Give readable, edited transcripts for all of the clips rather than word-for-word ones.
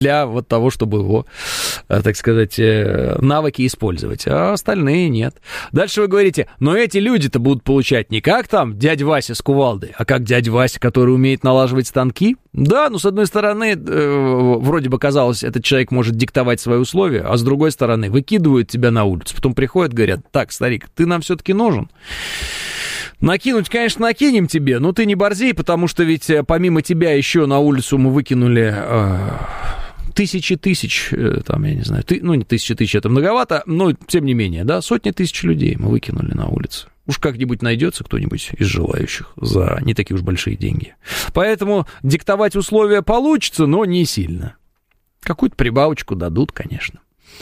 для вот того, чтобы его, так сказать, навыки использовать, а остальные нет. Дальше вы говорите, но эти люди-то будут получать не как там дядя Вася с кувалдой, а как дядя Вася, который умеет налаживать станки. Да, ну, с одной стороны, вроде бы казалось, этот человек может диктовать свои условия, а с другой стороны, выкидывают тебя на улицу, потом приходят, говорят, так, старик, ты нам все-таки нужен. Накинуть, конечно, накинем тебе, но ты не борзей, потому что ведь помимо тебя еще на улицу мы выкинули... тысячи тысяч, там, я не знаю, ну, не тысячи тысяч, это многовато, но, тем не менее, да, сотни тысяч людей мы выкинули на улицу. Уж как-нибудь найдется кто-нибудь из желающих за не такие уж большие деньги. Поэтому диктовать условия получится, но не сильно. Какую-то прибавочку дадут, конечно.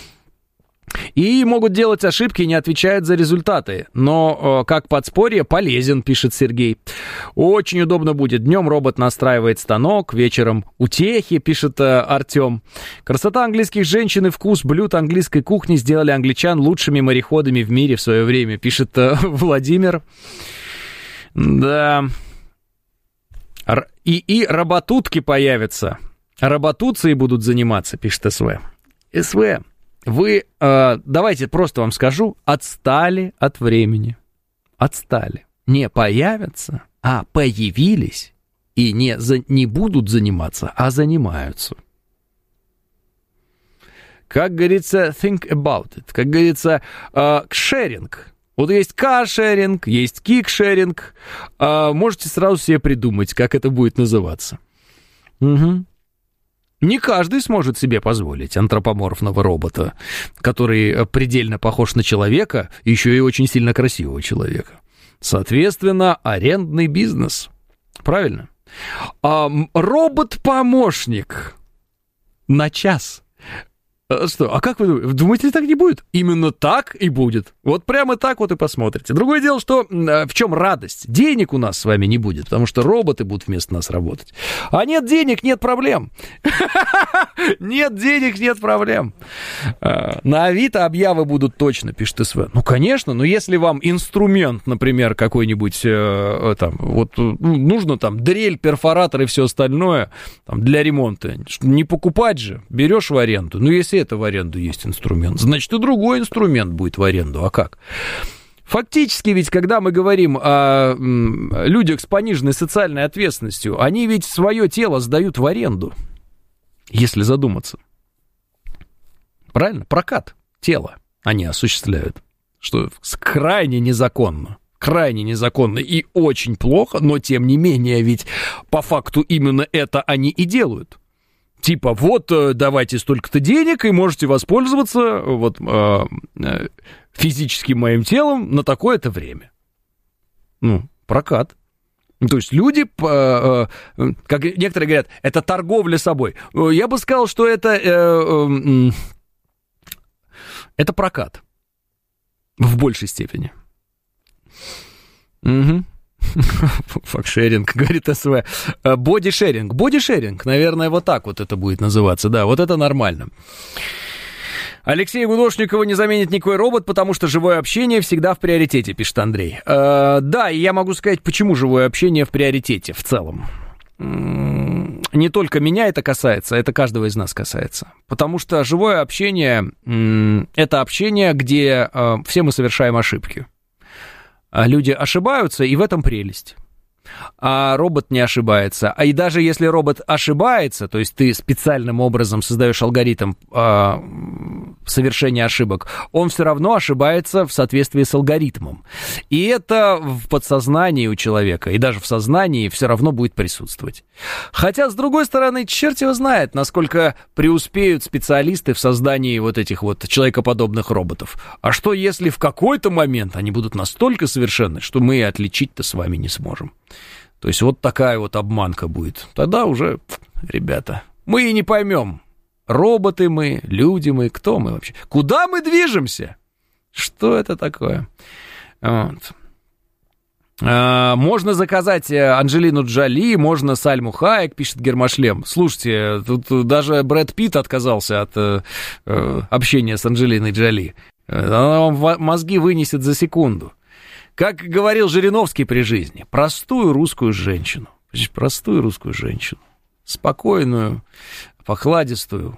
И могут делать ошибки, не отвечают за результаты. Но как подспорье полезен, пишет Сергей. Очень удобно будет. Днем робот настраивает станок, вечером утехи, пишет Артем. Красота английских женщин и вкус блюд английской кухни сделали англичан лучшими мореходами в мире в свое время, пишет Владимир. Да. И роботутки появятся. Роботуцией будут заниматься, пишет СВ. СВ. Вы, давайте просто вам скажу, отстали от времени. Отстали. Не появятся, а появились. И не будут заниматься, а занимаются. Как говорится, think about it. Как говорится, шеринг. Вот есть каршеринг, есть кикшеринг. Можете сразу себе придумать, как это будет называться. Угу. Не каждый сможет себе позволить антропоморфного робота, который предельно похож на человека, еще и очень сильно красивого человека. Соответственно, арендный бизнес. Правильно? Робот-помощник на час. Что? А как вы думаете, так не будет? Именно так и будет. Вот прямо так вот и посмотрите. Другое дело, что в чем радость? Денег у нас с вами не будет, потому что роботы будут вместо нас работать. А нет денег, нет проблем. Нет денег, нет проблем. На Авито объявы будут точно, пишет СВ. Ну, конечно, но если вам инструмент, например, какой-нибудь, там, вот, нужно там дрель, перфоратор и все остальное там, для ремонта, не покупать же, берешь в аренду. Ну, если это в аренду есть инструмент, значит, и другой инструмент будет в аренду. А как? Фактически ведь, когда мы говорим о людях с пониженной социальной ответственностью, они ведь свое тело сдают в аренду, если задуматься. Правильно? Прокат тела они осуществляют, что крайне незаконно. Крайне незаконно и очень плохо, но тем не менее, ведь по факту именно это они и делают. Типа, вот, давайте столько-то денег, и можете воспользоваться вот, физическим моим телом на такое-то время. Ну, прокат. То есть люди, как некоторые говорят, это торговля собой. Я бы сказал, что это прокат. В большей степени. Угу. Факшеринг, говорит СВ. Бодишеринг. Бодишеринг, наверное, вот так вот это будет называться. Да, вот это нормально. Алексея Гудошникова не заменит никакой робот, потому что живое общение всегда в приоритете, пишет Андрей. Да, и я могу сказать, почему живое общение в приоритете в целом. Не только меня это касается, это каждого из нас касается. Потому что живое общение – это общение, где все мы совершаем ошибки. Люди ошибаются, и в этом прелесть. А робот не ошибается. И даже если робот ошибается, то есть ты специальным образом создаешь алгоритм совершения ошибок, он все равно ошибается в соответствии с алгоритмом. И это в подсознании у человека, и даже в сознании все равно будет присутствовать. Хотя, с другой стороны, черт его знает, насколько преуспеют специалисты в создании вот этих вот человекоподобных роботов. А что, если в какой-то момент они будут настолько совершенны, что мы отличить-то с вами не сможем? То есть вот такая вот обманка будет. Тогда уже, ребята, мы и не поймем, роботы мы, люди мы, кто мы вообще. Куда мы движемся? Что это такое? Вот. Можно заказать Анджелину Джоли, можно Сальму Хайек, пишет Гермошлем. Слушайте, тут даже Брэд Питт отказался от общения с Анджелиной Джоли. Она вам мозги вынесет за секунду. Как говорил Жириновский при жизни, простую русскую женщину спокойную, покладистую,